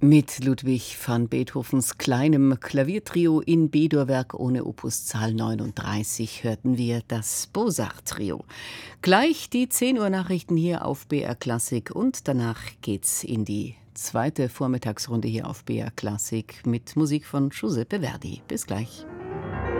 Mit Ludwig van Beethovens kleinem Klaviertrio in B-Dur-Werk ohne Opuszahl 39 hörten wir das Bosach-Trio. Gleich die 10 Uhr Nachrichten hier auf BR Klassik und danach geht's in die zweite Vormittagsrunde hier auf BR Klassik mit Musik von Giuseppe Verdi. Bis gleich.